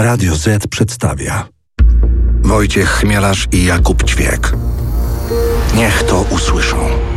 Radio Z przedstawia Wojciech Chmielarz i Jakub Ćwiek. Niech to usłyszą.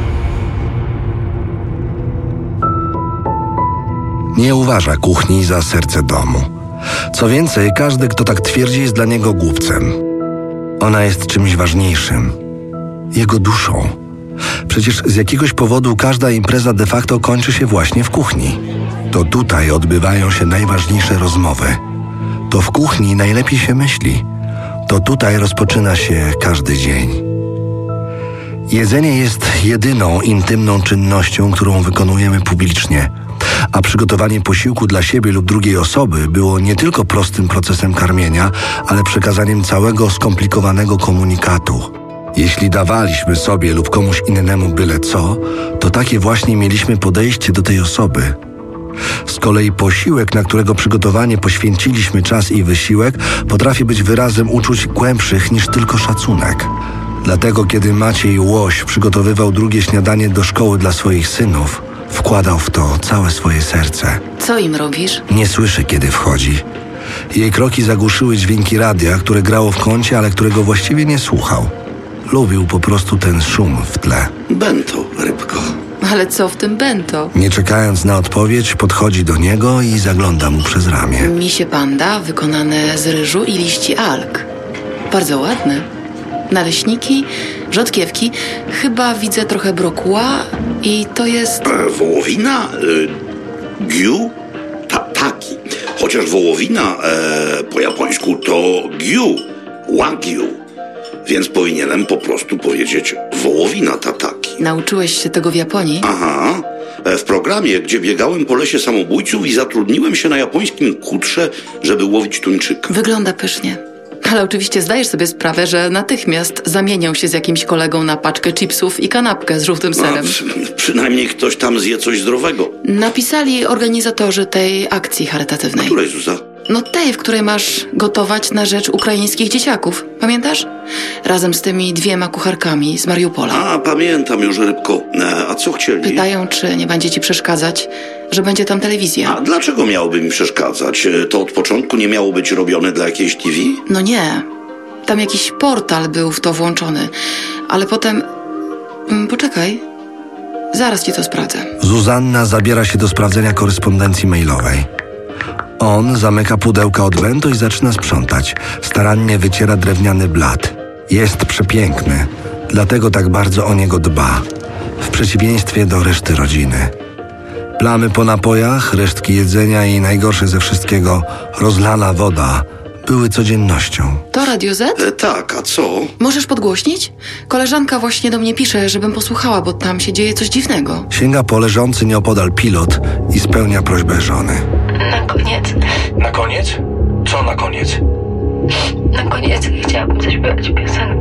Nie uważa kuchni za serce domu. Co więcej, każdy, kto tak twierdzi, jest dla niego głupcem. Ona jest czymś ważniejszym. Jego duszą. Przecież z jakiegoś powodu każda impreza de facto kończy się właśnie w kuchni. To tutaj odbywają się najważniejsze rozmowy. To w kuchni najlepiej się myśli. To tutaj rozpoczyna się każdy dzień. Jedzenie jest jedyną intymną czynnością, którą wykonujemy publicznie, a przygotowanie posiłku dla siebie lub drugiej osoby było nie tylko prostym procesem karmienia, ale przekazaniem całego skomplikowanego komunikatu. Jeśli dawaliśmy sobie lub komuś innemu byle co, to takie właśnie mieliśmy podejście do tej osoby. Z kolei posiłek, na którego przygotowanie poświęciliśmy czas i wysiłek, potrafi być wyrazem uczuć głębszych niż tylko szacunek. Dlatego, kiedy Maciej Łoś przygotowywał drugie śniadanie do szkoły dla swoich synów, wkładał w to całe swoje serce. Co im robisz? Nie słyszy, kiedy wchodzi. Jej kroki zagłuszyły dźwięki radia, które grało w kącie, ale którego właściwie nie słuchał. Lubił po prostu ten szum w tle. Bento, rybko. Ale co w tym bento? Nie czekając na odpowiedź, podchodzi do niego i zagląda mu przez ramię. Misie panda wykonane z ryżu i liści alg. Bardzo ładne. Naleśniki, rzodkiewki. Chyba widzę trochę brokuła i to jest... Wołowina? Gyu? Taki. Chociaż wołowina po japońsku to gyu, wagyu. Więc powinienem po prostu powiedzieć wołowina tataki. Nauczyłeś się tego w Japonii? Aha. W programie, gdzie biegałem po lesie samobójców i zatrudniłem się na japońskim kutrze, żeby łowić tuńczyka. Wygląda pysznie. Ale oczywiście zdajesz sobie sprawę, że natychmiast zamienią się z jakimś kolegą na paczkę chipsów i kanapkę z żółtym serem. Przynajmniej ktoś tam zje coś zdrowego. Napisali organizatorzy tej akcji charytatywnej. Której, Zuza? No tej, w której masz gotować na rzecz ukraińskich dzieciaków. Pamiętasz? Razem z tymi 2 kucharkami z Mariupola. A, pamiętam już, rybko. A co chcieli? Pytają, czy nie będzie ci przeszkadzać, że będzie tam telewizja. A dlaczego miałoby mi przeszkadzać? To od początku nie miało być robione dla jakiejś TV? No nie. Tam jakiś portal był w to włączony. Ale potem... Poczekaj. Zaraz ci to sprawdzę. Zuzanna zabiera się do sprawdzenia korespondencji mailowej. On zamyka pudełka od bento i zaczyna sprzątać. Starannie wyciera drewniany blat. Jest przepiękny, dlatego tak bardzo o niego dba. W przeciwieństwie do reszty rodziny. Plamy po napojach, resztki jedzenia i najgorsze ze wszystkiego, rozlana woda, były codziennością. To Radio Z? Tak, a co? Możesz podgłośnić? Koleżanka właśnie do mnie pisze, żebym posłuchała, bo tam się dzieje coś dziwnego. Sięga po leżący nieopodal pilot i spełnia prośbę żony. Na koniec. Na koniec? Co na koniec? Na koniec chciałabym zaśpiewać piosenkę.